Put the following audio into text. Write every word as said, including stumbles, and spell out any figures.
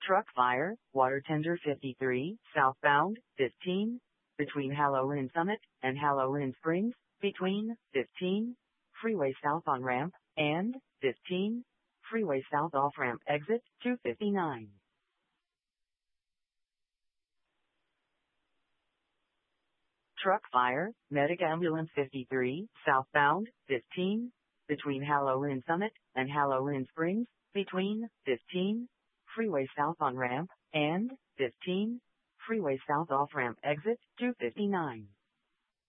Truck fire, water tender fifty-three, southbound, fifteen, between Halloran Summit and Halloran Springs, between, fifteen, freeway south on ramp, and, fifteen, freeway south off ramp exit, two fifty-nine. Truck fire, medic ambulance fifty-three, southbound, fifteen, between Halloran Summit and Halloran Springs, between, fifteen, freeway south on ramp, and, fifteen, freeway south off ramp exit, two fifty-nine.